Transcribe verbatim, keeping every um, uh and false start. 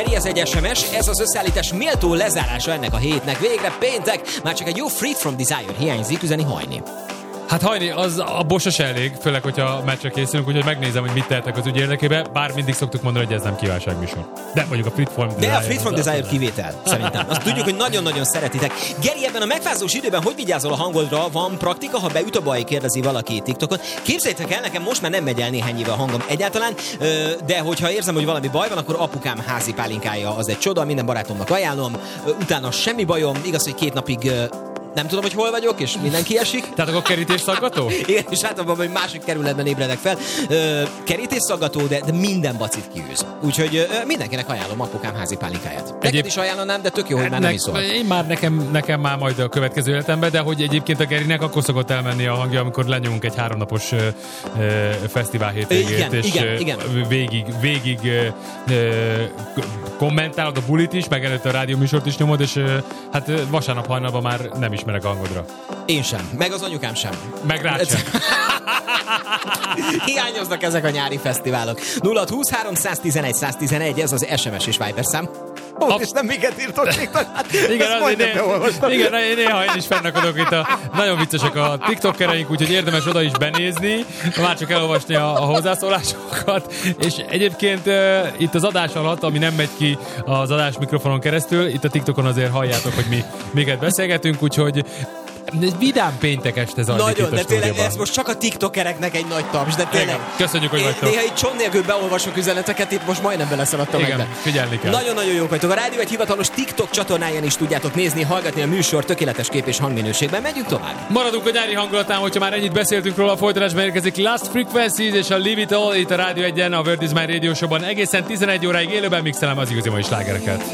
Ez egy es em es, ez az összeállítás méltó lezárása ennek a hétnek. Végre péntek, már csak egy jó Freed from Desire hiányzik, üzeni Hajni. Hát Hajni, az abból sose elég, főleg, hogyha meccsre készülünk, úgyhogy megnézem, hogy mit tehetek az ügy érdekében, bár mindig szoktuk mondani, hogy ez nem kívánságműsor. De mondjuk a Freed from Desire. De a Freed from Desire kivétel, szerintem. Azt tudjuk, hogy nagyon-nagyon szeretitek. Geri, ebben a megfázós időben hogy vigyázol a hangodra? Van praktika, ha beüt a baj, kérdezi valaki TikTokon. Képzeljétek el, nekem most már nem megy el néhány éve a hangom egyáltalán, de hogyha érzem, hogy valami baj van, akkor apukám házi pálinkája az egy csoda, minden barátomnak ajánlom. Utána semmi bajom, igaz, hogy két napig nem tudom, hogy hol vagyok, és mindenki esik. Tehát akkor kerítésszaggató? Igen, és általában, hogy másik kerületben ébredek fel. Ö, kerítésszaggató, de, de minden bacit kiűz. Úgyhogy ö, mindenkinek ajánlom apukám házi pálinkáját. Neked Egyéb... is ajánlanám, de tök jó, hogy már ne, nem iszol. Én már nekem, nekem már majd a következő életemben, de hogy egyébként a Gerinek akkor szokott elmenni a hangja, amikor lenyomunk egy háromnapos ö, ö, fesztivál hétvégét, igen, és igen, ö, igen. végig, végig ö, ö, kommentálod a bulit is, meg előtte a rádióműsort is nyomod, és ö, hát vasárnap hajnalban már nem ismerek a hangodra. Én sem. Meg az anyukám sem. Meg rád sem. Hiányoznak ezek a nyári fesztiválok. nulla húsz háromszáztizenegy száztizenegy, ez az es em es és Viber szám. Ó, A... és nem miket írtok TikTok? Hát, igen, azért né... igen, néha én is fennakadok itt a... Nagyon viccesek a TikTokereink, úgyhogy érdemes oda is benézni, már csak elolvasni a, a hozzászólásokat, és egyébként uh, itt az adás alatt, ami nem megy ki az adás mikrofonon keresztül, itt a TikTokon azért halljátok, hogy mi miket beszélgetünk, úgyhogy egy vidám péntek este zajlik. Nagyon, de tényleg ez most csak a tiktokereknek egy nagy taps, de tényleg. Igen, köszönjük, hogy vagytok. Néha így csont nélkül beolvasok üzeneteket, itt most majdnem beleszaladtam meg. Igen, figyelni kell. Nagyon-nagyon jók vagytok. A rádió egy hivatalos TikTok csatornáján is tudjátok nézni, hallgatni a műsor tökéletes kép és hangminőségben. Megyünk tovább. Maradunk a nyári hangulatán, hogyha már ennyit beszéltünk róla, a folytatásban érkezik Last Frequencies és a Leave It All itt a Rádió egyen, a Word Is My Radio Show-ban egészen tizenegy óráig élőben mixelem az igazi mai slágereket.